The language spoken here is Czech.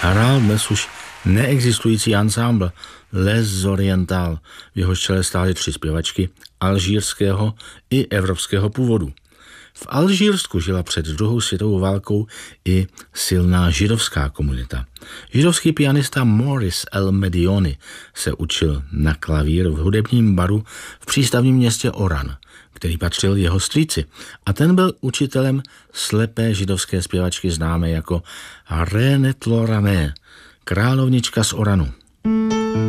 hrál dnes už neexistující ansámbl Les Orientales, v jehož čele stály 3 zpěvačky alžírského i evropského původu. V Alžírsku žila před druhou světovou válkou i silná židovská komunita. Židovský pianista Maurice El Medioni se učil na klavír v hudebním baru v přístavním městě Oran, který patřil jeho strýci, a ten byl učitelem slepé židovské zpěvačky známé jako René Tlorané, královnička z Oranu.